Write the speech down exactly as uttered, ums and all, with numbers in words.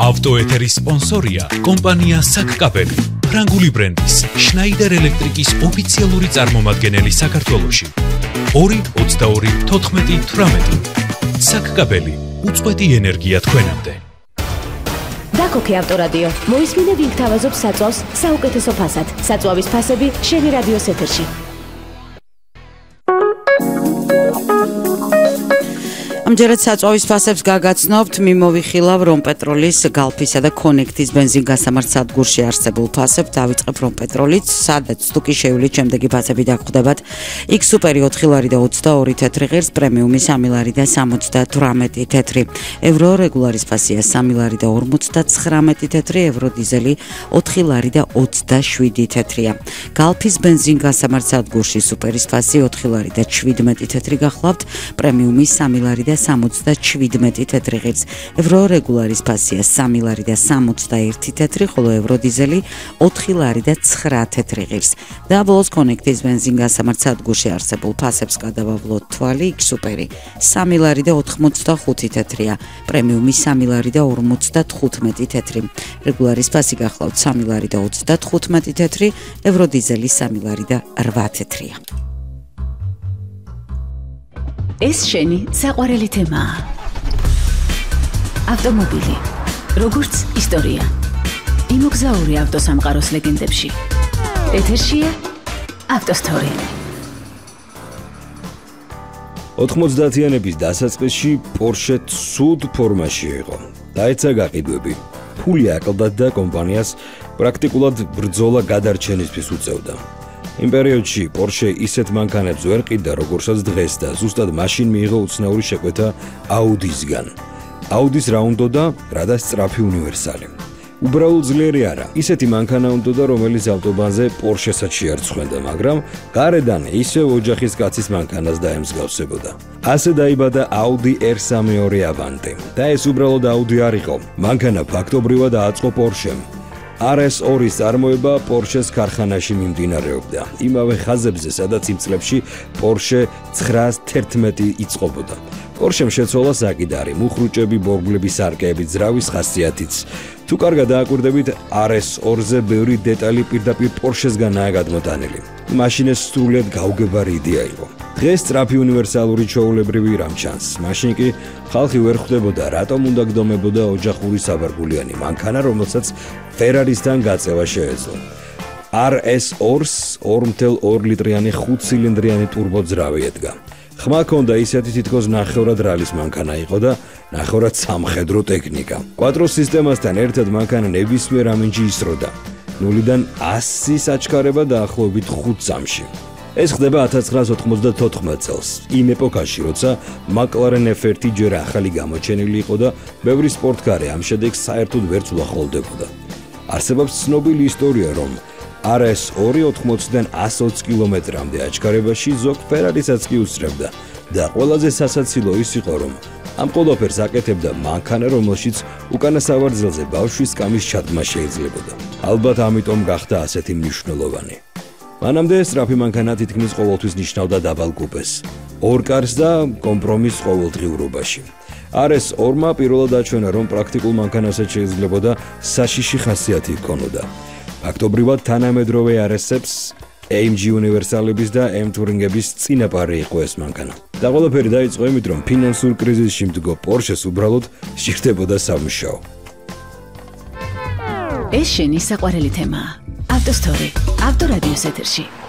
ავტოეთერის სპონსორია კომპანია საკკაბელი, ფრანგული ბრენდის შნაიდერ ელექტრიკის ოფიციალური წარმომადგენელი საქართველოში. ორი ოცდაორი თოთხმეტი თვრამეტი. საკკაბელი, უწყვეტი ენერგია თქვენამდე. დაკოქე ავტორადიო. მოისმინე ვინ გთავაზობს საწვავს საუკეთესო ფასად. საწვავის ფასები შენი რადიოს ეთერში. ამჯერად საწვავის ფასებს გაგაცნობთ, მიმოვიხილავ რომ პეტროლის, გალფისა და კონექტის ბენზინგასამართ სადგურში არსებულ ფასებს დავიწყებ რომ პეტროლიც, სადაც თუ კი შეივლით შემდეგი ფასები დაგხვდებათ. X სუპერი ოთხი ლარი და ოცდაორი თეთრი ღირს, პრემიუმი სამი ლარი და სამოცდათვრამეტი თეთრი. ევრო რეგულარის ფასია სამი ლარი და ორმოცდაცხრამეტი თეთრი, ევრო დიზელი ოთხი ლარი და ოცდაშვიდი თეთრია. გალფის ბენზინგასამართ სადგურში სუპერის ფასი ოთხი ლარი და შვიდმეტი თეთრი გახლავთ, პრემიუმი სამი ლარი და სამოცდაშვიდმეტი თეთრი ღირს. ევრო რეგულარის ფასია სამი ლარი და სამოცდაერთი თეთრი, ხოლო ევრო დიზელი ოთხი ლარი და ცხრა თეთრი ღირს. და ბოლოს კონექტის ბენზინგასამართ სადგურში არსებულ ფასებს გადავავლოთ თვალი. X სუპერი სამი ლარი და ოთხმოცდახუთი თეთრია, პრემიუმი სამი ლარი და ორმოცდათხუთმეტი თეთრი. რეგულარის ფასი გახლავთ სამი ლარი და ოცდათხუთმეტი თეთრი, ევრო დიზელი სამი ლარი და რვა თეთრია. ეს შენი საყვარელი თემაა. ავტომობილი, როგორც ისტორია. იმოგზაური ავტოსამყაროს ლეგენდებში. ეთერშია ავტოსტორი. ოთხმოცდათიანების დასაწყისში Porsche ცუდ ფორმაში იყო. დაეცა გაყიდვები. ფული აკლდათ და კომპანიას პრაქტიკულად ბრძოლა გადარჩენისთვის უწევდა. იმ პერიოდში Porsche ისეთ მანქანებს ვერ ყიდდა, როგორცაც დღეს და ზუსტად მაშინ მიიღო უცნაური შეკვეთა Audi-სგან. Audi-ს რა უნდოდა, რადგან სწრაფი უნივერსალი. უბრალოდ ძლიერი არა, ისეთი მანქანა უნდოდა, რომელიც ავტობანზე Porsche-საც შეარცხვენდა, მაგრამ გარედან ისევ ოჯახის კაცის მანქანას დაემსგავსებოდა. ასე დაიბადა Audi R სამეორე Avante. და ეს უბრალოდ Audi არ იყო. მანქანა ფაქტობრივად ააწყო Porsche-მ. R S ორი-ის წარმოება Porsche-ს ქარხანაში მიმდინარეობდა. იმავე ხაზებზე, სადაც იმ წლებში Porsche ცხრაას თერთმეტი იწყობოდა. Porsche-მ შეცვალა საკიდარი, მუხრუჭები, ბორბლები, სარკეები, ძრავის ხასიათიც. თუ კარგად დააკვირდებით, R S ორზე ბევრი დეტალი პირდაპირ Porsche-სგანაა გადმოტანილი. მაშინ ეს სრულიად გაუგებარი იდეა იყო. დღეს სწრაფი უნივერსალური ჩვეულებრივი რამ ჩანს. მაშინ კი ხალხი ვერ ხვდებოდა, რატომ უნდა გდომებოდა ოჯახური საბარგულიანი მანქანა, რომელსაც Ferrari-სთან გაწევა შეეძლო. R S ორს ორი კoma ორი ლიტრიანი ხუთ ცილინდრიანი ტურბოძრავი ედგა. ხმა ჰქონდა ისეთი თითქოს ნახევრად რალის მანქანა იყო და ნახევრად სამხედრო ტექნიკა. კვატრო სისტემასთან ერთად მანქანა ნებისმიერ ამინჯი ისროდა. ნულიდან ასი საჩქარება დაახლოებით ხუთ წამში. ეს ხდება ათას ცხრაას ოთხმოცდათოთხმეტ წელს, იმ ეპოქაში, როცა McLaren F ერთი ჯერ ახალი გამოჩენილი იყო და ბევრი სპორტკარი ამ შედეგს საერთოდ ვერც უახლოვდებოდა. არსებობს ცნობილი ისტორია, რომ R S ორი ოთხმოციდან εκατს ოცი კილომეტრამდე აჩქარებაში ზოგ Ferrari-საც კი უსწრებდა და ყველაზე სასაცილო ის იყო, რომ ამ ყველაფერს აკეთებდა მანქანა, რომელშიც უკანა სავარძელზე ბავშვის კამის ჩადმა შეიძლებოდა. ალბათ ამიტომ გახდა ასეთი მნიშვნელოვანი. მანამდე სწრაფი მანქანა თითქმის ყოველთვის ნიშნავდა დაბალ კუპეს, ორ კარს და კომპრომისს ყოველდღიურობაში. R S ორმა პირველად აჩვენა, რომ პრაქტიკულ მანქანასაც შეიძლებოდა საშიში ხასიათი ჰქონოდა. ფაქტობრივად თანამედროვე R S-ებს, A M G უნივერსალების და M Touring-ების წინაპარი იყო ეს მანქანა. და ყველაფერი დაიწყო იმით, რომ ფინანსურ კრიზისში მდგო Porsche-ს უბრალოდ სჭირდებოდა სამუშაო. ეს შენი საყვარელი თემაა. ავტოსტორი, ავტორადიოს ეთერში.